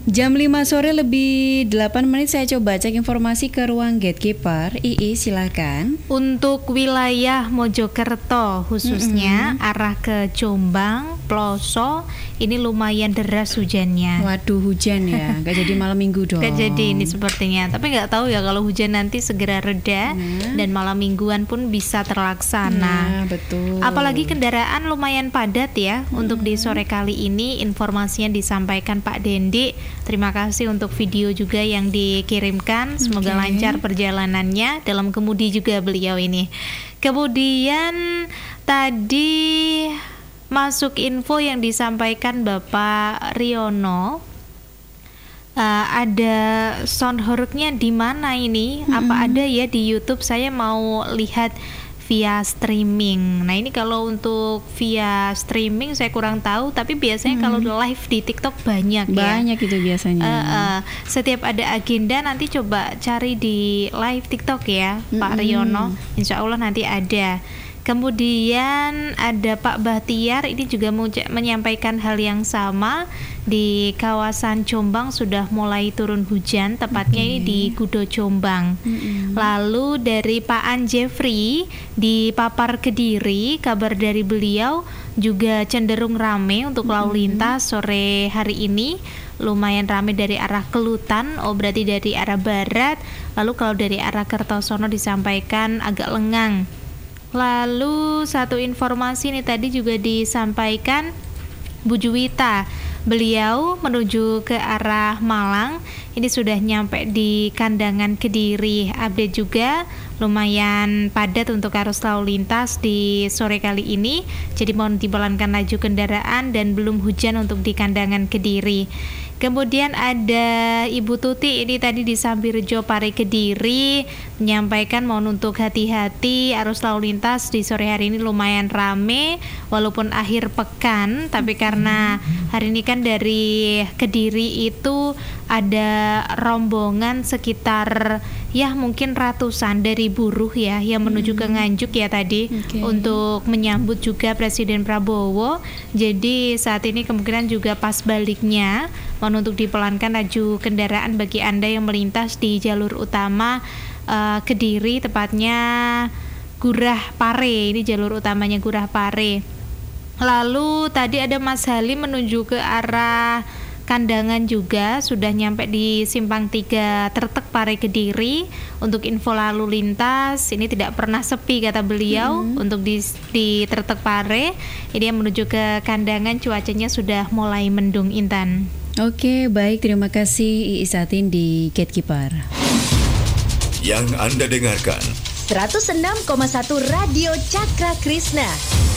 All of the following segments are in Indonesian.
Jam 5 sore lebih 8 menit saya coba cek informasi ke ruang gatekeeper. Silakan. Untuk wilayah Mojokerto khususnya arah ke Jombang, Ploso, ini lumayan deras hujannya. Waduh, hujan ya, nggak jadi malam minggu dong. Nggak jadi ini sepertinya, tapi nggak tahu ya kalau hujan nanti segera reda dan malam mingguan pun bisa terlaksana. Betul. Apalagi kendaraan lumayan padat ya. Untuk di sore kali ini informasinya disampaikan Pak Dendi. Terima kasih untuk video juga yang dikirimkan. Semoga lancar perjalanannya. Dalam kemudi juga beliau ini. Kemudian tadi masuk info yang disampaikan Bapak Riono. Ada sound horornya di mana ini? Apa ada ya di YouTube? Saya mau lihat via streaming. Nah ini kalau untuk via streaming saya kurang tahu, tapi biasanya kalau live di TikTok banyak ya. Banyak itu biasanya. Setiap ada agenda nanti coba cari di live TikTok ya, Pak Riono. Insya Allah nanti ada. Kemudian ada Pak Bahtiar, ini juga menyampaikan hal yang sama. Di kawasan Jombang sudah mulai turun hujan, tepatnya ini di Gudo Jombang. Lalu dari Pak An Jeffrey di Papar Kediri, kabar dari beliau juga cenderung rame untuk lalu lintas sore hari ini. Lumayan ramai dari arah Kelutan, berarti dari arah barat. Lalu kalau dari arah Kertosono disampaikan agak lengang. Lalu satu informasi ini tadi juga disampaikan Bu Juwita, beliau menuju ke arah Malang, ini sudah nyampe di Kandangan Kediri. Update juga lumayan padat untuk arus lalu lintas di sore kali ini, jadi mohon dipelankan laju kendaraan dan belum hujan untuk di Kandangan Kediri. Kemudian ada Ibu Tuti, ini tadi di Sambirjo Pare Kediri, menyampaikan mohon untuk hati-hati arus lalu lintas di sore hari ini lumayan rame walaupun akhir pekan, tapi karena hari ini kan dari Kediri itu ada rombongan sekitar ya mungkin ratusan dari buruh ya yang menuju ke Nganjuk ya tadi untuk menyambut juga Presiden Prabowo. Jadi saat ini kemungkinan juga pas baliknya mohon untuk dipelankan laju kendaraan bagi Anda yang melintas di jalur utama Kediri, tepatnya Gurah Pare. Ini jalur utamanya Gurah Pare. Lalu tadi ada Mas Halim menuju ke arah Kandangan juga, sudah nyampe di Simpang 3 Tertek Pare Kediri. Untuk info lalu lintas ini tidak pernah sepi kata beliau. Untuk di Tertek Pare ini yang menuju ke Kandangan cuacanya sudah mulai mendung, Intan. Oke, baik, terima kasih Iisatin di Gatekeeper. Yang Anda dengarkan 106,1 Radio Cakra Krisna.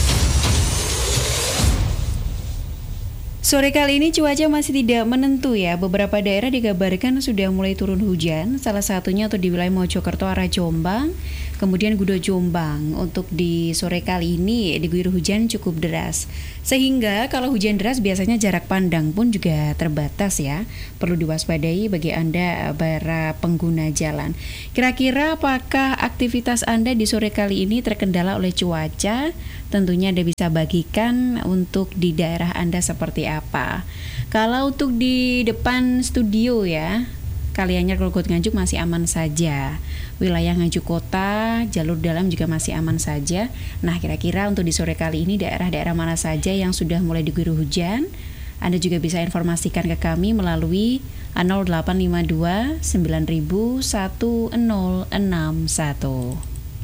Sore kali ini cuaca masih tidak menentu ya. Beberapa daerah dikabarkan sudah mulai turun hujan. Salah satunya untuk di wilayah Mojokerto arah Jombang, kemudian Gudo Jombang. Untuk di sore kali ini diguyur hujan cukup deras. Sehingga kalau hujan deras biasanya jarak pandang pun juga terbatas ya. Perlu diwaspadai bagi Anda para pengguna jalan. Kira-kira apakah aktivitas Anda di sore kali ini terkendala oleh cuaca? Tentunya Anda bisa bagikan untuk di daerah Anda seperti apa. Kalau untuk di depan studio ya, Kalianyar Krukut Nganjuk masih aman saja. Wilayah Nganjuk Kota, jalur dalam juga masih aman saja. Nah, kira-kira untuk di sore kali ini daerah-daerah mana saja yang sudah mulai diguyur hujan? Anda juga bisa informasikan ke kami melalui 0852 9000 1061.